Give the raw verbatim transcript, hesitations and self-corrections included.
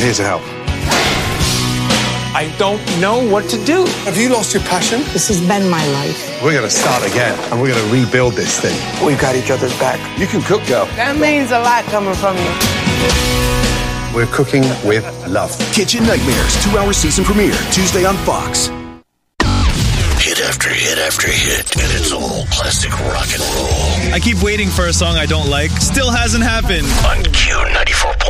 here to help. I don't know what to do. Have you lost your passion? This has been my life. We're going to start again, and we're going to rebuild this thing. We've got each other's back. You can cook, girl. That means a lot coming from you. We're cooking with love. Kitchen Nightmares, two-hour season premiere, Tuesday on Fox. Hit after hit after hit, and it's all classic rock and roll. I keep waiting for a song I don't like. Still hasn't happened. On Q ninety-four point